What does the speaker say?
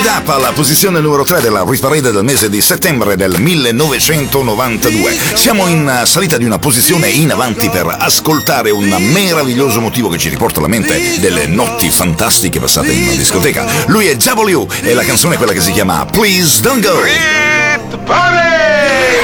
Up alla posizione numero 3 della Hit Parade del mese di settembre del 1992. Siamo in salita di una posizione in avanti per ascoltare un meraviglioso motivo che ci riporta alla mente delle notti fantastiche passate in una discoteca. Lui è W e la canzone è quella che si chiama Please Don't Go.